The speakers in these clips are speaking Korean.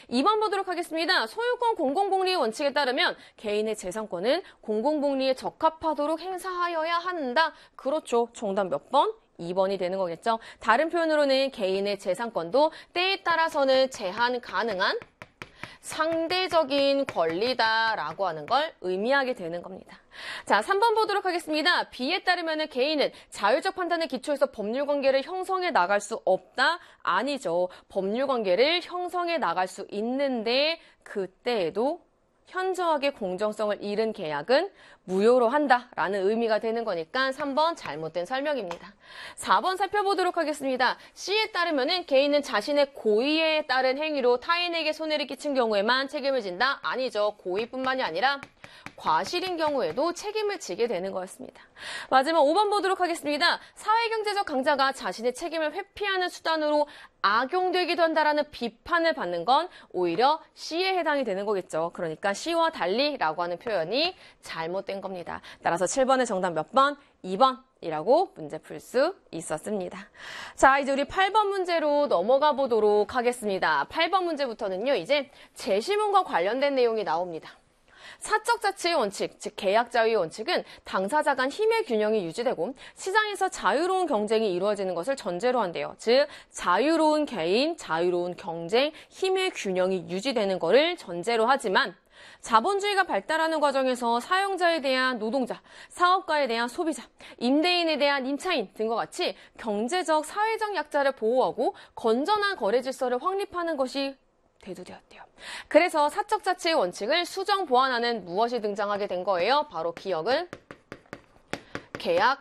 2번 보도록 하겠습니다. 소유권 공공복리의 원칙에 따르면 개인의 재산권은 공공복리에 적합하도록 행사하여야 한다. 그렇죠. 정답 몇 번? 2번이 되는 거겠죠. 다른 표현으로는 개인의 재산권도 때에 따라서는 제한 가능한 상대적인 권리다라고 하는 걸 의미하게 되는 겁니다. 자, 3번 보도록 하겠습니다. B에 따르면 개인은 자율적 판단에 기초해서 법률관계를 형성해 나갈 수 없다? 아니죠. 법률관계를 형성해 나갈 수 있는데 그때에도 현저하게 공정성을 잃은 계약은 무효로 한다라는 의미가 되는 거니까 3번 잘못된 설명입니다. 4번 살펴보도록 하겠습니다. C에 따르면 개인은 자신의 고의에 따른 행위로 타인에게 손해를 끼친 경우에만 책임을 진다? 아니죠. 고의뿐만이 아니라 과실인 경우에도 책임을 지게 되는 거였습니다. 마지막 5번 보도록 하겠습니다. 사회경제적 강자가 자신의 책임을 회피하는 수단으로 악용되기도 한다라는 비판을 받는 건 오히려 C에 해당이 되는 거겠죠. 그러니까 C와 달리라고 하는 표현이 잘못된 겁니다. 따라서 7번의 정답 몇 번? 2번이라고 문제 풀 수 있었습니다. 자, 이제 우리 8번 문제로 넘어가 보도록 하겠습니다. 8번 문제부터는요, 이제 재시문과 관련된 내용이 나옵니다. 사적 자치의 원칙, 즉 계약 자유의 원칙은 당사자 간 힘의 균형이 유지되고 시장에서 자유로운 경쟁이 이루어지는 것을 전제로 한대요. 즉 자유로운 개인, 자유로운 경쟁, 힘의 균형이 유지되는 것을 전제로 하지만 자본주의가 발달하는 과정에서 사용자에 대한 노동자, 사업가에 대한 소비자, 임대인에 대한 임차인 등과 같이 경제적, 사회적 약자를 보호하고 건전한 거래 질서를 확립하는 것이 대두되었대요. 그래서 사적 자치의 원칙을 수정 보완하는 무엇이 등장하게 된 거예요? 바로 기억은 계약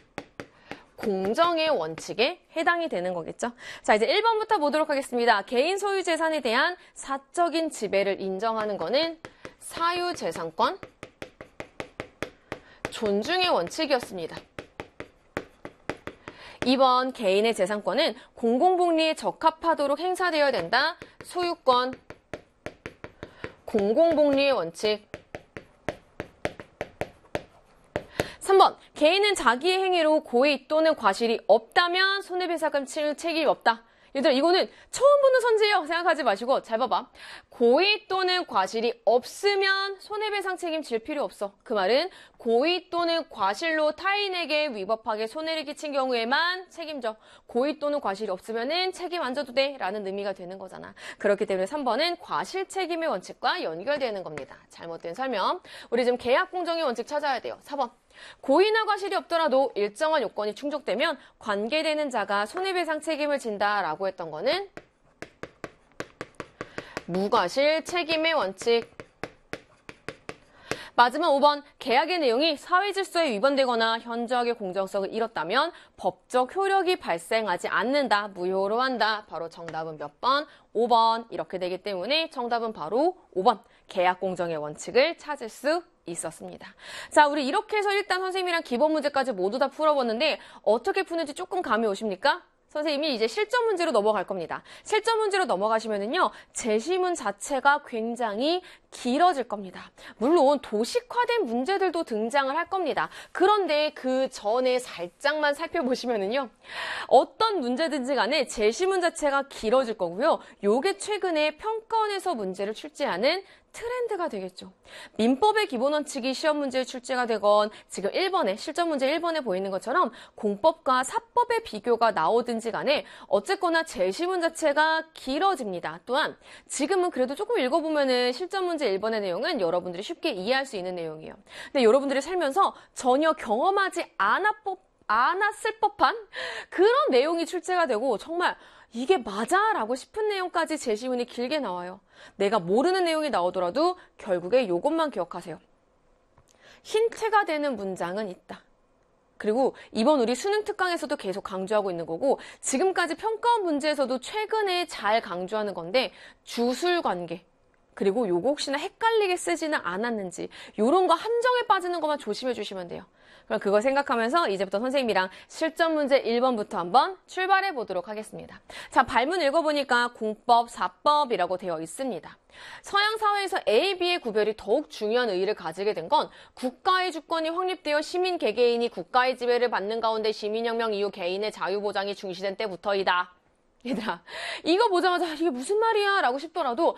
공정의 원칙에 해당이 되는 거겠죠. 자, 이제 1번부터 보도록 하겠습니다. 개인 소유 재산에 대한 사적인 지배를 인정하는 거는 사유재산권 존중의 원칙이었습니다. 2번 개인의 재산권은 공공복리에 적합하도록 행사되어야 된다. 소유권 공공복리의 원칙. 3번 개인은 자기의 행위로 고의 또는 과실이 없다면 손해배상금 치를 책임이 없다. 얘들아, 이거는 처음 보는 선지예요. 생각하지 마시고 잘 봐봐. 고의 또는 과실이 없으면 손해배상 책임질 필요 없어. 그 말은 고의 또는 과실로 타인에게 위법하게 손해를 끼친 경우에만 책임져. 고의 또는 과실이 없으면 책임 안 져도 돼 라는 의미가 되는 거잖아. 그렇기 때문에 3번은 과실 책임의 원칙과 연결되는 겁니다. 잘못된 설명. 우리 지금 계약 공정의 원칙 찾아야 돼요. 4번. 고의나 과실이 없더라도 일정한 요건이 충족되면 관계되는 자가 손해배상 책임을 진다라고 했던 거는 무과실 책임의 원칙. 마지막 5번 계약의 내용이 사회질서에 위반되거나 현저하게 공정성을 잃었다면 법적 효력이 발생하지 않는다. 무효로 한다. 바로 정답은 몇 번? 5번. 이렇게 되기 때문에 정답은 바로 5번. 계약 공정의 원칙을 찾을 수 있었습니다. 자, 우리 이렇게 해서 일단 선생님이랑 기본 문제까지 모두 다 풀어봤는데 어떻게 푸는지 조금 감이 오십니까? 선생님이 이제 실전 문제로 넘어갈 겁니다. 실전 문제로 넘어가시면은요, 제시문 자체가 굉장히 길어질 겁니다. 물론 도식화된 문제들도 등장을 할 겁니다. 그런데 그 전에 살짝만 살펴보시면은요, 어떤 문제든지 간에 제시문 자체가 길어질 거고요. 요게 최근에 평가원에서 문제를 출제하는 트렌드가 되겠죠. 민법의 기본 원칙이 시험 문제에 출제가 되건 지금 1번에 실전 문제 1번에 보이는 것처럼 공법과 사법의 비교가 나오든지 간에 어쨌거나 제시문 자체가 길어집니다. 또한 지금은 그래도 조금 읽어보면은 실전 문제 1번의 내용은 여러분들이 쉽게 이해할 수 있는 내용이에요. 근데 여러분들이 살면서 전혀 경험하지 않았을 법한 그런 내용이 출제가 되고 정말 이게 맞아? 라고 싶은 내용까지 제시문이 길게 나와요. 내가 모르는 내용이 나오더라도 결국에 이것만 기억하세요. 힌트가 되는 문장은 있다. 그리고 이번 우리 수능 특강에서도 계속 강조하고 있는 거고 지금까지 평가원 문제에서도 최근에 잘 강조하는 건데 주술관계. 그리고 요거 혹시나 헷갈리게 쓰지는 않았는지 요런 거 함정에 빠지는 것만 조심해 주시면 돼요. 그럼 그거 생각하면서 이제부터 선생님이랑 실전 문제 1번부터 한번 출발해 보도록 하겠습니다. 자, 발문 읽어보니까 공법, 사법이라고 되어 있습니다. 서양 사회에서 A, B의 구별이 더욱 중요한 의의를 가지게 된 건 국가의 주권이 확립되어 시민 개개인이 국가의 지배를 받는 가운데 시민혁명 이후 개인의 자유보장이 중시된 때부터이다. 얘들아, 이거 보자마자 이게 무슨 말이야? 라고 싶더라도